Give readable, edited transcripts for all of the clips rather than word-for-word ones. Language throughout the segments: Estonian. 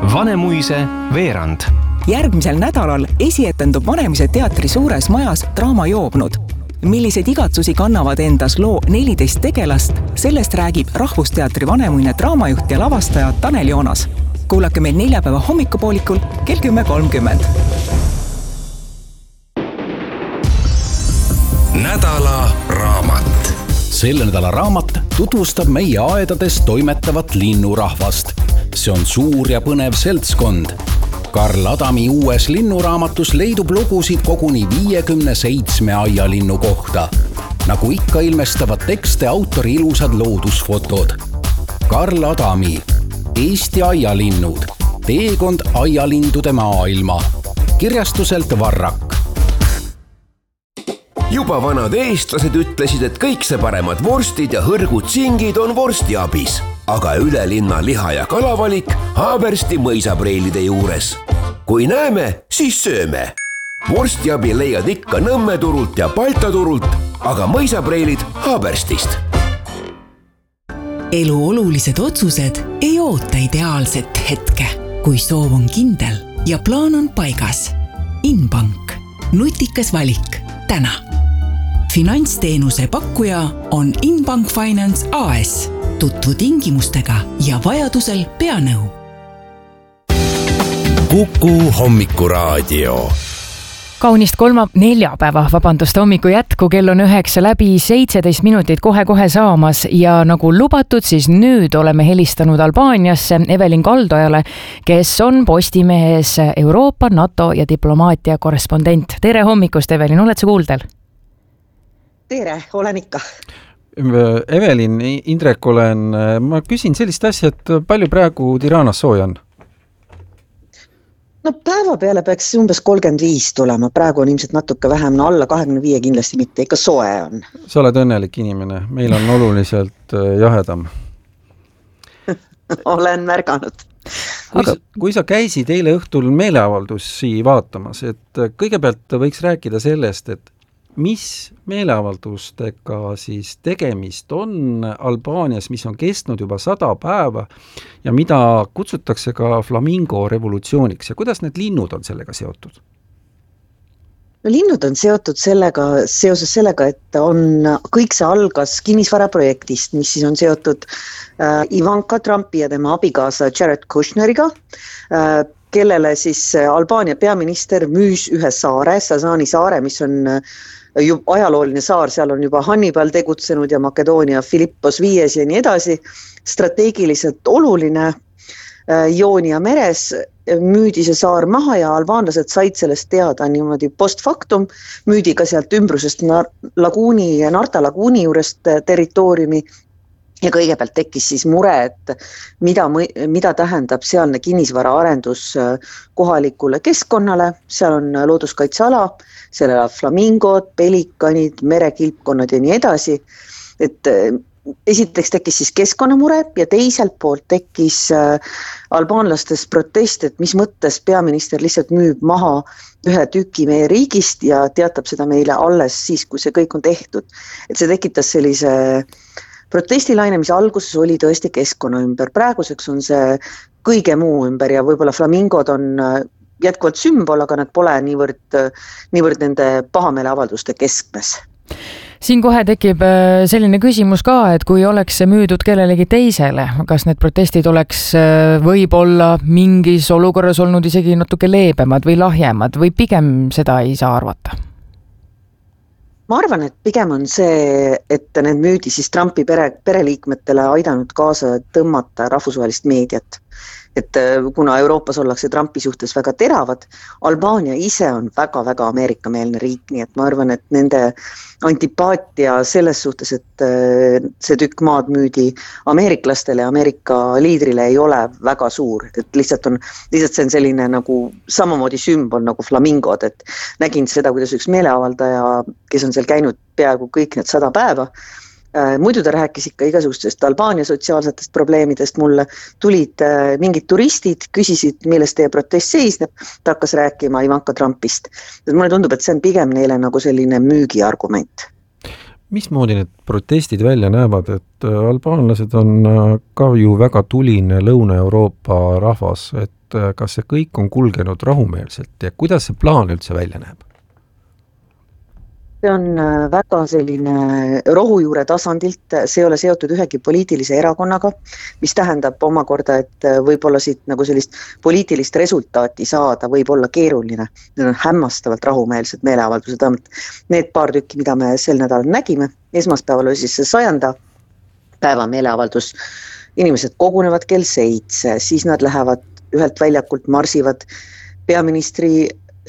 Vanemuise veerand. Järgmisel nädalal esietendub Vanemuise teatri suures majas draama Joobnud. Millised igatsusi kannavad endas loo 14 tegelast, sellest räägib Rahvusteatri vanemuine draamajuht ja lavastaja Tanel Joonas. Kuulake meil neljapäeva hommikupoolikul kell 10:30. Nädala raamat. Selle nädala raamat tutvustab meie aedades toimetavat linnurahvast. See on suur ja põnev seltskond. Karl Adami uues linnuraamatus leidub lugusid koguni 57 aialinnu kohta. Nagu ikka ilmestavad tekste autori ilusad loodusfotod. Karl Adami, Eesti aialinnud, teekond aialindude maailma. Kirjastuselt Varrak. Juba vanad eestlased ütlesid, et kõik see paremad vorstid ja hõrgud singid on vorstiabis. Aga üle linna liha- ja kalavalik Haabersti mõisapreilide juures. Kui näeme, siis sööme. Vorstiabi leiad ikka Nõmme turult ja Balta turult, aga mõisapreilid Haaberstist. Elu olulised otsused ei oota ideaalset hetke, kui soov on kindel ja plaan on paigas. Inbank. Nutikas valik. Täna. Finantsteenuse pakkuja on Inbank Finance AS. Tutvu tingimustega ja vajadusel pea nõu. Kuku hommikuraadio. Kaunist neljapäeva hommiku jätku, kell on 9 läbi 17 minutit kohe saamas ja nagu lubatud, siis nüüd oleme helistanud Albaaniasse Evelin Kaldojale, kes on Postimehes Euroopa, NATO ja diplomaatia korrespondent. Tere hommikust, Evelin, oled sa kuuldel? Tere, olen ikka. Evelin, Indrek olen. Ma küsin sellist asja, et palju praegu Tiranas sooja on? No päeva peale peaks umbes 35 tulema, praegu on ilmselt natuke vähem, alla 25 kindlasti mitte, ikka soe on. Sa oled õnnelik inimene, meil on oluliselt jahedam. Olen märganud. Kui sa käisid eile õhtul meeleavaldusi vaatamas, et kõigepealt võiks rääkida sellest, et mis meeleavaldustega siis tegemist on Albaanias, mis on kestnud juba 100 päeva ja mida kutsutakse ka flamingo revolutsiooniks ja kuidas need linnud on sellega seotud? No, linnud on seotud seoses sellega, et kõik see algas kinnisvaraprojektist, mis siis on seotud Ivanka Trumpi ja tema abikaasa Jared Kushneriga, kellele siis Albaania peaminister müüs ühe saare, Sazani saare, mis on ajalooline saar, seal on juba Hannibal tegutsenud ja Makedoonia Filippos V ja nii edasi, strateegiliselt oluline Joonia meres, müüdi see saar maha ja albaanlased said sellest teada niimoodi post factum, müüdi ka sealt ümbrusest Narta laguuni juurest territooriumi ja kõigepealt tekkis siis mure, et mida tähendab sealne kinnisvara arendus kohalikule keskkonnale, seal on looduskaitseala, seal elab flamingod, pelikanid, merekilpkonnad ja nii edasi, et esiteks tekkis siis keskkonnamure ja teiselt poolt tekkis albaanlastes protest, et mis mõttes peaminister lihtsalt müüb maha ühe tüki meie riigist ja teatab seda meile alles siis, kui see kõik on tehtud. Et see tekitas sellise protestilaine, mis alguses oli tõesti keskkonna ümber. Praeguseks on see kõige muu ümber ja võib-olla flamingod on jätkuvalt sümbol, aga nad pole niivõrd nende pahameeleavalduste keskmes. Siin kohe tekib selline küsimus ka, et kui oleks see müüdud kellelegi teisele, kas need protestid oleks võib-olla mingis olukorras olnud isegi natuke leebemad või lahjemad või pigem seda ei saa arvata? Ma arvan, et pigem on see, et need müüdi siis Trumpi pereliikmetele aidanud kaasa tõmmata rahvusvahelist meediat. Et kuna Euroopas ollakse Trumpi suhtes väga teravad, Albaania ise on väga-väga Ameerika-meelne riik, nii et ma arvan, et nende antipaatia selles suhtes, et see tükk maad müüdi ameeriklastele ja Ameerika liidrile ei ole väga suur, et lihtsalt see on selline nagu samamoodi sümbol nagu flamingod, et nägin seda, kuidas üks meeleavaldaja, kes on seal käinud peaaegu kõik need 100 päeva, muidu ta rääkis ikka igasugustest Albaania sotsiaalsetest probleemidest mulle, tulid mingid turistid, küsisid, millest teie protest seisneb, ta hakkas rääkima Ivanka Trumpist. Mulle tundub, et see on pigem neile nagu selline müügiargument. Mismoodi need protestid välja näevad, et albaanlased on ka ju väga tuline Lõuna-Euroopa rahvas, et kas see kõik on kulgenud rahumeelselt ja kuidas see plaan üldse välja näeb? See on väga selline rohujuure tasandilt, see ei ole seotud ühegi poliitilise erakonnaga, mis tähendab omakorda, et võib-olla siit nagu sellist poliitilist resultaati saada võib olla keeruline. Need on hämmastavalt rahumeelsed meeleavaldused, need paar tükki, mida me sel nädalal nägime. Esmaspäeval oli siis see 100. päeva meeleavaldus. Inimesed kogunevad kell 7, siis nad lähevad ühelt väljakult, marsivad peaministri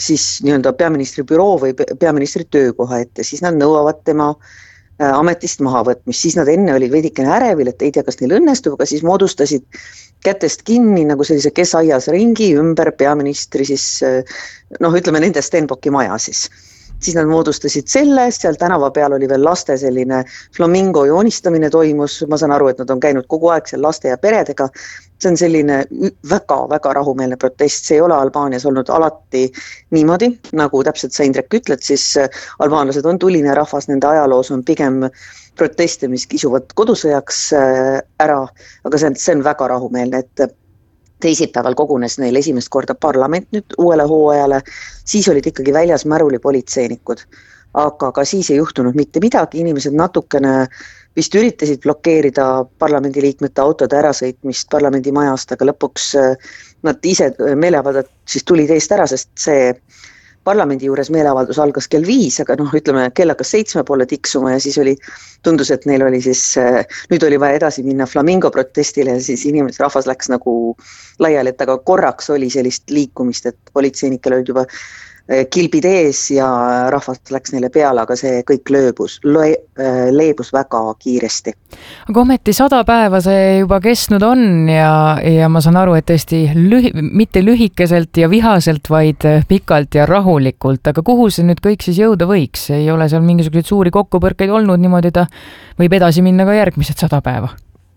büroo või peaministri töökoha ette, siis nad nõuavad tema ametist mahavõtmist, siis nad enne olid veidikene ärevil, et ei tea, kas neil õnnestub, aga siis moodustasid kätest kinni nagu sellise kes aias ringi ümber peaministri ütleme nende Stenbocki maja siis nad moodustasid selle, seal tänava peal oli veel laste selline flamingo joonistamine toimus, ma saan aru, et nad on käinud kogu aeg seal laste ja peredega, see on selline väga-väga rahumeelne protest, see ei ole Albaanias olnud alati niimoodi, nagu täpselt sa Indrek ütled, siis albaanlased on tuline rahvas, nende ajaloos on pigem proteste, mis kisuvad kodusõjaks ära, aga see on väga rahumeelne, et teisipäeval kogunes neil esimest korda parlament nüüd uuele hooajale, siis olid ikkagi väljas märulipolitseinikud, aga ka siis ei juhtunud mitte midagi, inimesed natukene vist üritasid blokeerida parlamendiliikmete autode ärasõitmist parlamendi majast, aga lõpuks nad ise meeleavaldajad siis tulid eest ära, sest see parlamendi juures meeleavaldus algas kell 5, aga kell hakkas 7 poole tiksuma ja siis tundus, et neil oli siis, nüüd oli vaja edasi minna flamingo protestile ja siis rahvas läks nagu laiali, et aga korraks oli sellist liikumist, et politseinikel olid juba kilbid ees ja rahvas läks neile peale, aga see kõik leebus väga kiiresti. Aga ometi 100 päeva see juba kestnud on ja ma saan aru, et tõesti mitte lühikeselt ja vihaselt, vaid pikalt ja rahulikult, aga kuhu see nüüd kõik siis jõuda võiks? Ei ole seal mingisuguseid suuri kokkupõrkeid olnud, niimoodi ta võib edasi minna ka järgmised 100 päeva?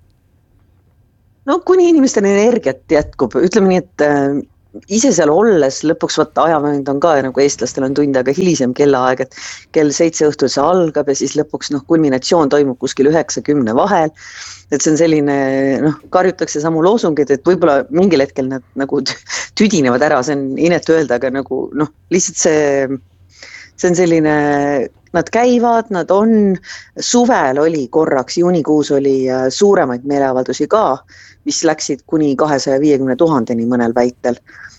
No kuni inimestel energiat jätkub, ütleme nii, et ise seal olles lõpuks ajavöönd on ka nagu eestlastel on tund aega hilisem kellaaeg, et kell 7 õhtul see algab ja siis lõpuks kulminatsioon toimub kuskil 9-10 vahel, et see on selline, karjutakse samu loosungid, et võib-olla mingil hetkel nad nagu tüdinevad ära, see on inetu öelda, aga nagu lihtsalt see on selline, nad käivad, nad on, suvel oli korraks, juunikuus oli suuremaid meeleavaldusi ka, mis läksid kuni 250 000 mõnel väitel,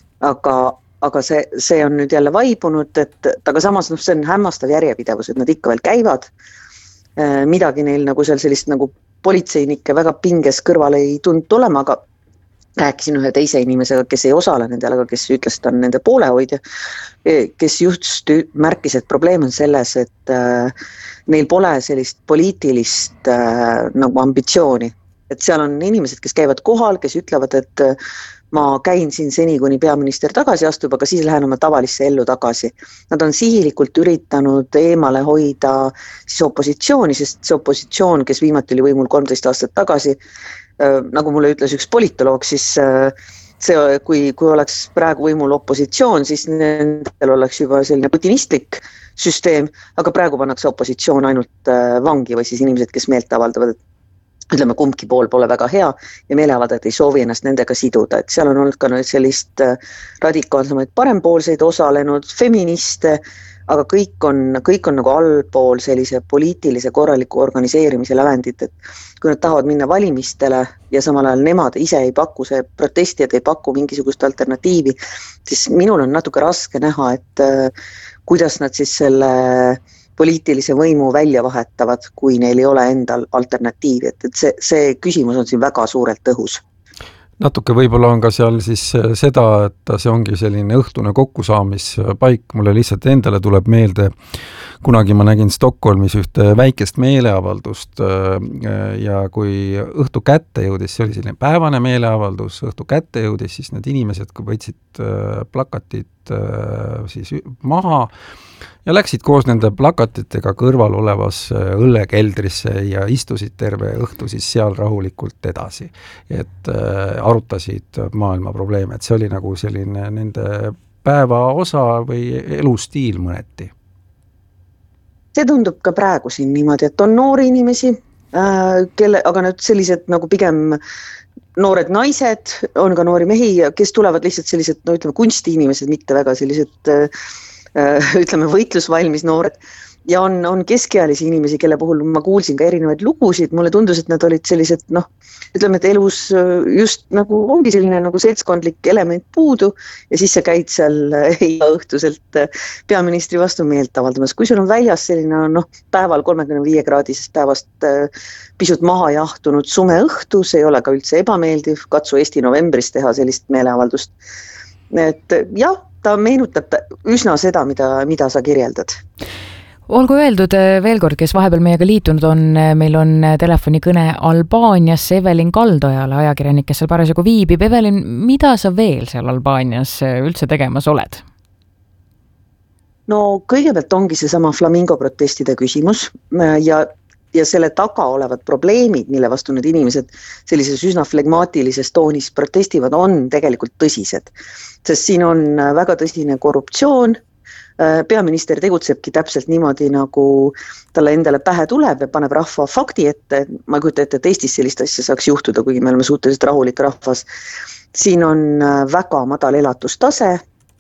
aga see on nüüd jälle vaibunud, aga samas see on hämmastav järjepidevus, et nad ikka veel käivad, midagi neil nagu seal sellist nagu politseinike väga pinges kõrval ei tuntud olema, aga rääkisin ühe teise inimesega, kes ei osale nendel, aga kes ütles, et on nende poolehoidja, kes just märkis, et probleem on selles, et neil pole sellist poliitilist nagu ambitsiooni. Et seal on inimesed, kes käivad kohal, kes ütlevad, et ma käin siin seni, kuni peaminister tagasi astub, aga siis lähen oma tavalisse ellu tagasi. Nad on sihilikult üritanud eemale hoida siis opositsiooni, sest see opositsioon, kes viimati oli võimul 13 aastat tagasi, nagu mulle ütles üks politoloog, siis kui oleks praegu võimul opositsioon, siis nendel oleks juba selline putinistlik süsteem, aga praegu pannakse opositsioon ainult vangi või siis inimesed, kes meelt avaldavad, ütleme, kumbki pool pole väga hea ja meeleavaldajad ei soovi ennast nendega siduda, et seal on olnud ka sellist radikaalsemaid parempoolseid osalenud, feministe, aga kõik on nagu allpool sellise poliitilise korraliku organiseerimise lävendit, et kui nad tahavad minna valimistele ja samal ajal nemad ise ei paku, see protestijad ei paku mingisugust alternatiivi, siis minul on natuke raske näha, et kuidas nad siis selle poliitilise võimu välja vahetavad, kui neil ei ole endal alternatiivi, et see küsimus on siin väga suurelt õhus. Natuke võib-olla on ka seal siis seda, et see ongi selline õhtune kokkusaamispaik, mulle lihtsalt endale tuleb meelde, kunagi ma nägin Stockholmis ühte väikest meeleavaldust ja kui õhtu kätte jõudis, see oli selline päevane meeleavaldus, õhtu kätte jõudis, siis need inimesed võtsid plakatid siis maha ja läksid koos nende plakatitega kõrval olevasse õllekeldrisse ja istusid terve õhtu siis seal rahulikult edasi. Et arutasid maailma probleeme, et see oli nagu selline nende päeva osa või elustiil mõneti. see tundub ka praegu siin niimoodi, et on noori inimesi, aga nüüd sellised nagu pigem noored naised, on ka noori mehi, kes tulevad lihtsalt sellised, no ütleme, kunstiinimesed, mitte väga sellised, ütleme, võitlusvalmis noored. Ja on keskealisi inimesi, kelle puhul ma kuulsin ka erinevaid lugusid, mulle tundus, et nad olid sellised, ütleme, et elus just nagu ongi selline nagu seltskondlik element puudu ja siis sa käid seal õhtuselt peaministri vastu meelt avaldamas. Kui sul on väljas selline päeval 35 kraadisest päevast pisut maha jahtunud sume õhtu, see ei ole ka üldse ebameeldiv, katsu Eesti novembris teha sellist meeleavaldust. Et jah, ta meenutab üsna seda, mida sa kirjeldad. Olgu öeldud veel kord, kes vahepeal meiega liitunud on, meil on telefonikõne Albaanias Evelin Kaldojale, ajakirjanik, kes seal parasjagu viibib. Evelin, mida sa veel seal Albaanias üldse tegemas oled? No kõigepealt ongi seesama flamingo protestide küsimus ja selle taga olevad probleemid, mille vastu need inimesed sellises üsna flegmaatilises toonis protestivad, on tegelikult tõsised. Sest siin on väga tõsine korruptsioon, peaminister tegutsebki täpselt niimoodi, nagu talle endale pähe tuleb ja paneb rahva fakti ette. Ma ei kujuta ette, et Eestis sellist asja saaks juhtuda, kuigi me oleme suhteliselt rahulik rahvas. Siin on väga madal elatustase,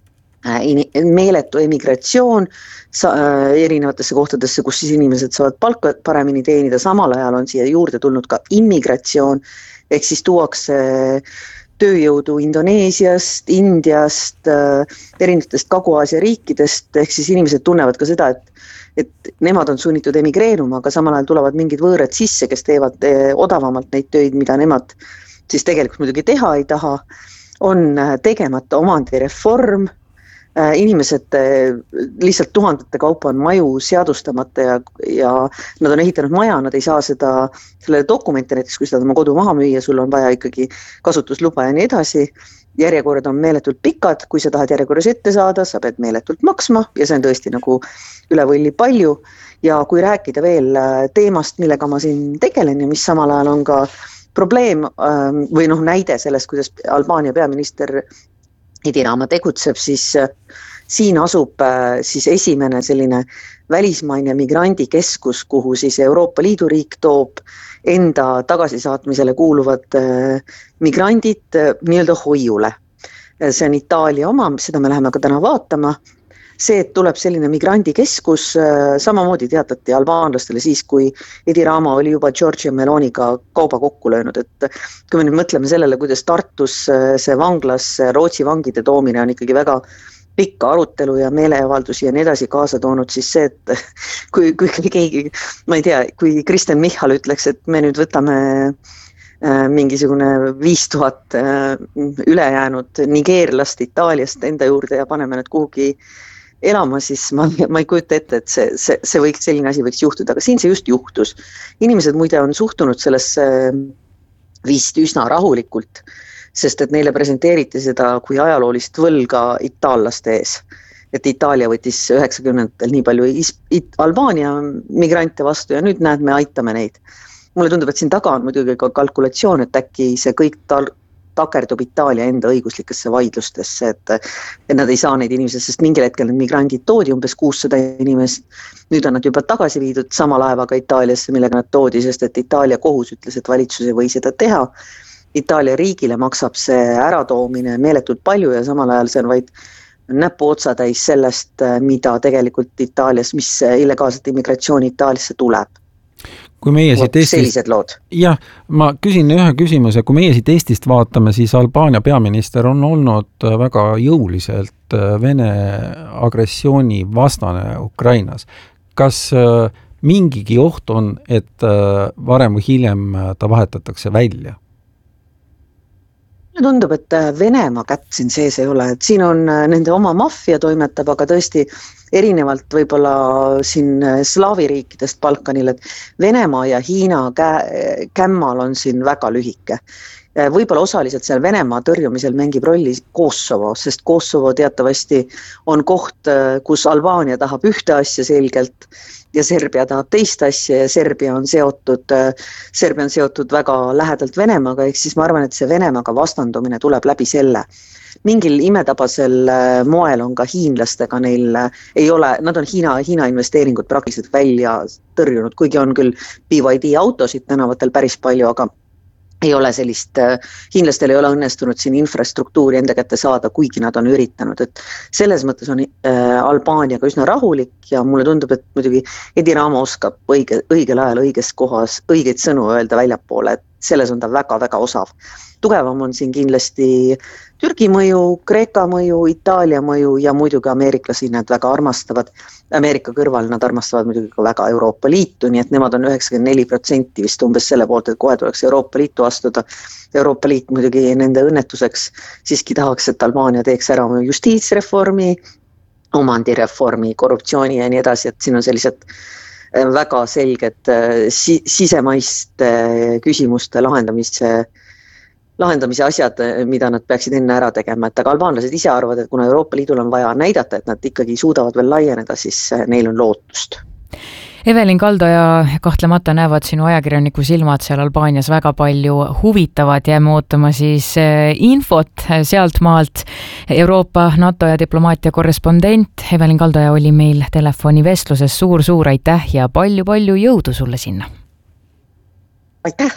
meeletu emigratsioon erinevatesse kohtadesse, kus siis inimesed saavad palka paremini teenida. Samal ajal on siia juurde tulnud ka immigratsioon, ehk siis tuuakse tööjõudu Indoneesiast, Indiast, erinevatest Kagu-Aasia riikidest, ehk siis inimesed tunnevad ka seda, et nemad on sunnitud emigreeruma, aga samal ajal tulevad mingid võõrad sisse, kes teevad odavamalt neid töid, mida nemad siis tegelikult muidugi teha ei taha. On tegemata omandireform, inimesed lihtsalt tuhandete kaupa on maju seadustamata ja nad on ehitanud maja, nad ei saa selle dokumente näiteks, kui seda oma kodu maha müüa, sul on vaja ikkagi kasutusluba ja nii edasi. Järjekorrad on meeletult pikad, kui sa tahad järjekorras ette saada, sa pead meeletult maksma ja see on tõesti nagu üle võlli palju. Ja kui rääkida veel teemast, millega ma siin tegelen ja mis samal ajal on ka probleem või näide sellest, kuidas Albaania peaminister Edi Rama tegutseb, siis siin asub siis esimene selline välismaine migrandikeskus, kuhu siis Euroopa Liidu riik toob enda tagasisaatmisele kuuluvad migrandid nii-öelda hoiule. See on Itaalia oma, seda me läheme ka täna vaatama. See, et tuleb selline migrandikeskus, samamoodi teatati albaanlastele siis, kui Edi Rama oli juba Giorgia Meloniga kauba kokku löönud. Et kui me nüüd mõtleme sellele, kuidas Tartus see vanglas Rootsi vangide toomine on ikkagi väga pikka arutelu ja meeleavaldusi ja nii edasi kaasa toonud, siis see, et kui keegi, ma ei tea, kui Kristen Michal ütleks, et me nüüd võtame mingisugune 5000 ülejäänud nigeerlast Itaaliast enda juurde ja paneme nüüd kuhugi elama, siis ma ei kujuta ette, et selline asi võiks juhtuda, aga siin see just juhtus. Inimesed muide on suhtunud sellesse vist üsna rahulikult, sest et neile presenteeriti seda kui ajaloolist võlga itaallaste ees. Et Itaalia võttis 90-ndatel nii palju Albaania migrante vastu ja nüüd näed, me aitame neid. Mulle tundub, et siin taga on muidugi ka kalkulatsioon, et äkki see kõik takerdub Itaalia enda õiguslikesse vaidlustesse, et nad ei saa neid inimesi, sest mingil hetkel need migrandid toodi umbes 600 inimest. Nüüd on nad juba tagasi viidud sama laevaga Itaaliasse, millega nad toodi, sest et Itaalia kohus ütles, et valitsus ei või seda teha. Itaalia riigile maksab see äratoomine meeletult palju ja samal ajal see on vaid näpu otsatäis sellest, mida tegelikult Itaalias, mis illegaalset immigratsiooni Itaaliasse tuleb. Kui meie siit sellised lood. Jah, ma küsin ühe küsimuse, kui meie siit Eestist vaatame, siis Albaania peaminister on olnud väga jõuliselt Vene agressiooni vastane Ukrainas. Kas mingigi oht on, et varem või hiljem ta vahetatakse välja? Mulle tundub, et Venemaa kätt siin sees ei ole, et siin on nende oma maffia toimetab, aga tõesti erinevalt võib-olla siin slaavi riikidest Balkanil, et Venemaa ja Hiina kämmal on siin väga lühike. Võib-olla osaliselt seal Venemaa tõrjumisel mängib rolli Kosovo, sest Kosovo teatavasti on koht, kus Albaania tahab ühte asja selgelt ja Serbia tahab teist asja ja Serbia on seotud väga lähedalt Venemaaga, ehk siis ma arvan, et see Venemaaga vastandumine tuleb läbi selle. mingil imetabasel moel on ka hiinlastega neil ei ole, nad on Hiina investeeringud praktiliselt välja tõrjunud, kuigi on küll BYD autosid tänavatel päris palju, aga ei ole sellist, hiinlastel ei ole õnnestunud siin infrastruktuuri enda kätte saada, kuigi nad on üritanud, et selles mõttes on Albaaniaga üsna rahulik ja mulle tundub, et muidugi Edi Rama oskab õigel ajal õiges kohas õigeid sõnu öelda väljapoole, et selles on ta väga-väga osav. Tugevam on siin kindlasti Türgi mõju, Kreeka mõju, Itaalia mõju ja muidugi ameeriklasi nad väga armastavad. Ameerika kõrval nad armastavad muidugi ka väga Euroopa Liitu, nii et nemad on 94% vist umbes selle poolt, et kohe tuleks Euroopa Liitu astuda. Euroopa Liit muidugi nende õnnetuseks siiski tahaks, et Albaania teeks ära oma justiitsreformi, omandireformi, korruptsiooni ja nii edasi, et siin on sellised väga selged sisemaiste küsimuste lahendamise asjad, mida nad peaksid enne ära tegema, et aga albaanlased ise arvavad, et kuna Euroopa Liidul on vaja näidata, et nad ikkagi suudavad veel laieneda, siis neil on lootust. Evelin Kaldoja, kahtlemata näevad sinu ajakirjaniku silmad seal Albaanias väga palju huvitavat, jääme ootama siis infot sealt maalt. Euroopa, NATO ja diplomaatia korrespondent Evelin Kaldoja oli meil telefonivestluses, suur aitäh ja palju jõudu sulle sinna. Aitäh!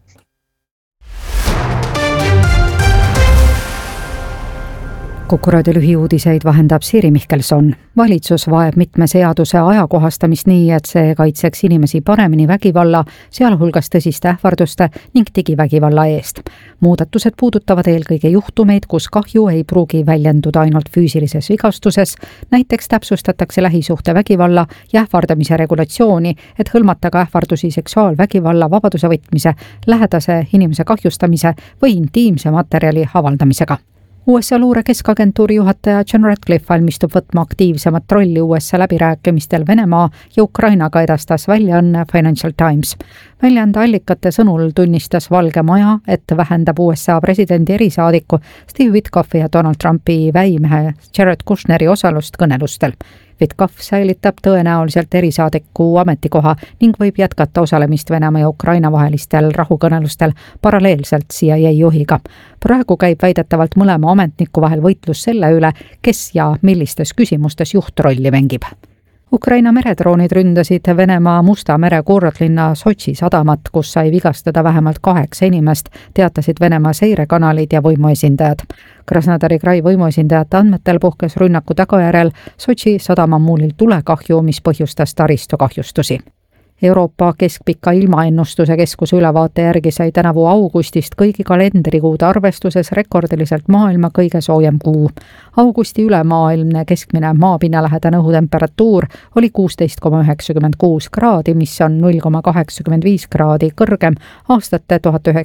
Kuku raadio lühiuudiseid vahendab Siiri Mihkelson. Valitsus vaeb mitme seaduse ajakohastamist nii, et see kaitseks inimesi paremini vägivalla, sealhulgas tõsiste ähvarduste ning digivägivalla eest. Muudatused puudutavad eelkõige juhtumeid, kus kahju ei pruugi väljenduda ainult füüsilises vigastuses. Näiteks täpsustatakse lähisuhte vägivalla ja ähvardamise regulatsiooni, et hõlmata ka ähvardusi seksuaalvägivalla, vabaduse võtmise, lähedase inimese kahjustamise või intiimse materjali avaldamisega. USA luure keskagentuuri juhataja John Ratcliffe valmistub võtma aktiivsemat rolli USA läbirääkimistel Venemaa ja Ukrainaga, edastas väljaanne Financial Times. Väljaande allikate sõnul tunnistas Valge Maja, et vähendab USA presidendi erisaadiku Steve Witkoffi ja Donald Trumpi väimehe Jared Kushneri osalust kõnelustel. Witkoff säilitab tõenäoliselt erisaadiku ametikoha ning võib jätkata osalemist Venemaa ja Ukraina vahelistel rahukõnelustel paralleelselt CIA juhiga. Praegu käib väidetavalt mõlema ametniku vahel võitlus selle üle, kes ja millistes küsimustes juhtrolli mängib. Ukraina meredroonid ründasid Venemaa Musta mere kuurortlinna Sotši sadamat, kus sai vigastada vähemalt 8 inimest, teatasid Venemaa seirekanalid ja võimuesindajad. Krasnodari krai võimuesindajate andmetel puhkes rünnaku tagajärel Sotši sadama muulil tulekahju, mis põhjustas taristu kahjustusi. Euroopa Keskpika ilmaennustuse keskuse ülevaate järgi sai tänavu augustist kõigi kalendrikuude arvestuses rekordiliselt maailma kõige soojem kuu. Augusti ülemaailmne keskmine maapinnalähedane õhutemperatuur oli 16,96 kraadi, mis on 0,85 kraadi kõrgem aastate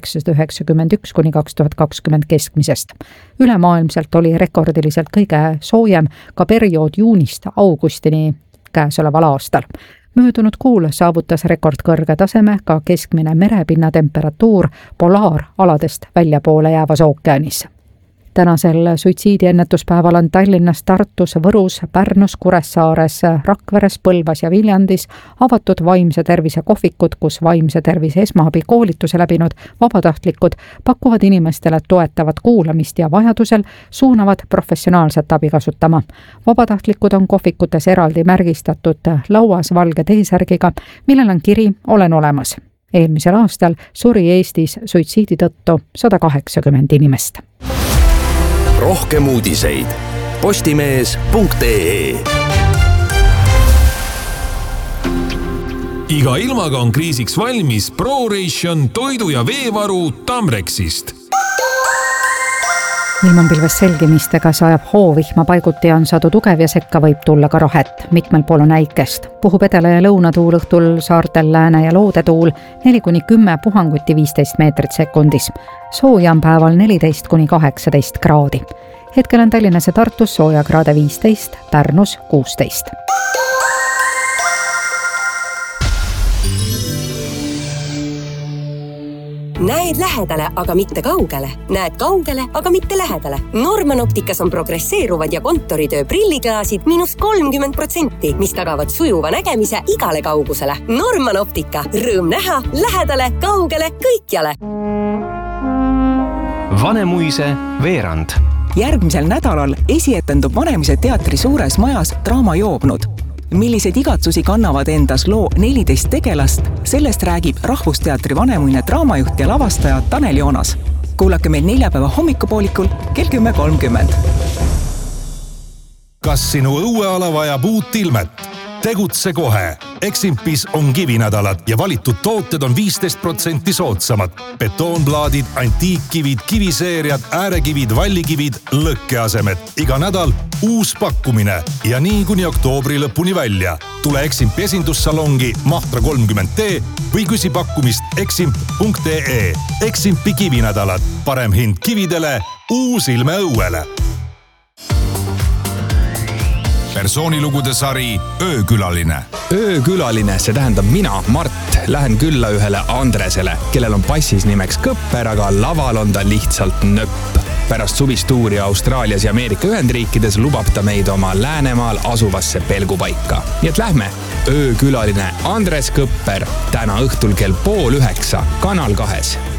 1991 kuni 2020 keskmisest. Ülemaailmselt oli rekordiliselt kõige soojem ka periood juunist augustini käesoleval aastal. Möödunud kuul saavutas rekordkõrge taseme ka keskmine merepinna temperatuur polaaraladest väljapoole jäävas ookeanis. Tänasel suitsiidiennetuspäeval on Tallinnas, Tartus, Võrus, Pärnus, Kuressaares, Rakveres, Põlvas ja Viljandis avatud vaimse tervise kohvikud, kus vaimse tervise esmaabi koolituse läbinud vabatahtlikud pakuvad inimestele toetavat kuulamist ja vajadusel suunavad professionaalset abi kasutama. Vabatahtlikud on kohvikutes eraldi märgistatud lauas valge T-särgiga, millel on kiri "Olen olemas". Eelmisel aastal suri Eestis suitsiidi tõttu 180 inimest. Rohkem uudiseid postimees.ee. Iga ilmaga on kriisiks valmis ProRation toidu- ja veevaru Tamrexist. Ilmanpilves selgimistega sajab hoovihma paiguti ja on sadu tugev ja sekka võib tulla ka rahet. Mitmel pool on äikest. Puhub edela- ja lõunatuul, õhtul saartel lääne- ja loodetuul 4-10 puhanguti 15 meetrit sekundis. Sooja on päeval 14-18 kraadi. Hetkel on Tallinnas ja Tartus sooja kraade 15, Pärnus 16. Näed lähedale, aga mitte kaugele. Näed kaugele, aga mitte lähedale. Norman Opticas on progresseeruvad ja kontoritöö prilliklaasid -30%, mis tagavad sujuva nägemise igale kaugusele. Norman Optica. Rõõm näha, lähedale, kaugele, kõikjale. Vanemuise veerand. järgmisel nädalal esietendub Vanemuise teatri suures majas Draama joobnud. Millised igatsusi kannavad endas loo 14 tegelast, sellest räägib Rahvusteatri Vanemuine draamajuht ja lavastaja Tanel Joonas. Kuulake meil neljapäeva hommikupoolikul kell 10.30. Kas sinu õueala vajab uut ilmet? Tegutse kohe. Eximpis on kivinädalad ja valitud tooted on 15% soodsamad. Betoonplaadid, antiikkivid, kiviseeriad, äärekivid, vallikivid, lõkkeasemed. Iga nädal uus pakkumine ja nii kuni oktoobri lõpuni välja. Tule Eximpi esindussalongi Mahtra 30T või küsi pakkumist eximp.ee. Eximpi kivinädalad. Parem hind kividele, uus ilme õuele. Persoonilugude sari Öökülaline. Öökülaline, see tähendab mina, Mart, lähen külla ühele Andresele, kellel on passis nimeks Kõpper, aga laval on ta lihtsalt nöpp. Pärast suvistuuri Austraalias ja Ameerika Ühendriikides lubab ta meid oma Läänemaal asuvasse pelgupaika. Nii et lähme. Öökülaline Andres Kõpper täna õhtul kell 8:30 Kanal 2.